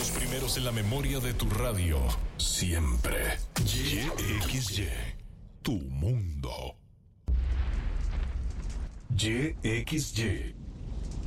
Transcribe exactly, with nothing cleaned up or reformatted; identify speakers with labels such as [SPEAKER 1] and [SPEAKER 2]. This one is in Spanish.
[SPEAKER 1] Los primeros en la memoria de tu radio. Siempre. Y X Y. Tu mundo. Y X Y.